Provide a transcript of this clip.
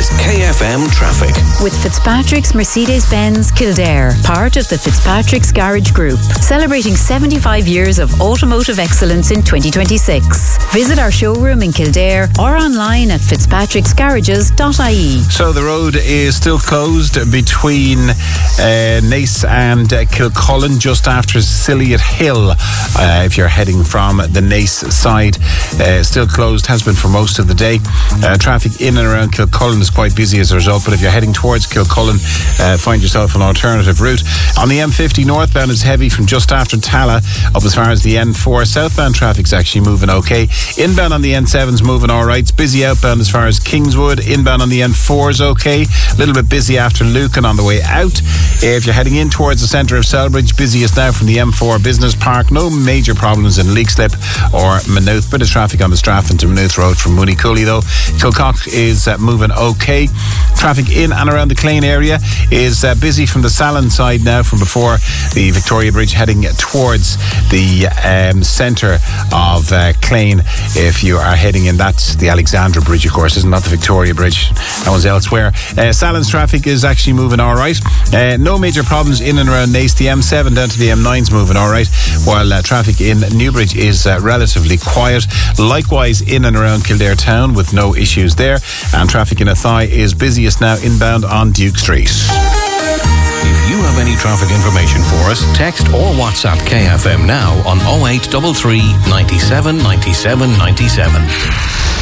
is KFM Traffic. With Fitzpatrick's Mercedes-Benz Kildare, part of the Fitzpatrick's Garage Group, celebrating 75 years of automotive excellence in 2026. Visit our showroom in Kildare or online at fitzpatricksgarages.ie. So the road is still closed between Naas and Kilcullen, just after Silliot Hill. If you're heading from the Naas side, still closed, has been for most of the day. Traffic in and around Kilcullen is quite busy as a result, but if you're heading towards Kilcullen, find yourself an alternative route. On the M50 northbound, it's heavy from just after Tala up as far as the N4. Southbound traffic's actually moving okay. Inbound on the N7's moving alright. It's busy outbound as far as Kingswood. Inbound on the N4's okay. A little bit busy after Lucan on the way out. If you're heading in towards the centre of Selbridge, busiest now from the M4 Business Park. No major problems in Leixlip or Maynooth. Bit of traffic on the Strathern to Maynooth Road from Mooneycooley though. Kilcock is moving okay. Traffic in and around the Clane area is busy from the Salon side now, from before the Victoria Bridge, heading towards the centre of Clane. If you are heading in, that's the Alexandra Bridge, of course, isn't that the Victoria Bridge? That one's elsewhere. Salon's traffic is actually moving alright. No major problems in and around Naas. The M7 down to the M9's moving alright, while traffic in Newbridge is relatively quiet. Likewise in and around Kildare town, with no issues there. And traffic in Athy is busiest now inbound on Duke Street. If you have any traffic information for us, text or WhatsApp KFM now on 0833 97 97 97.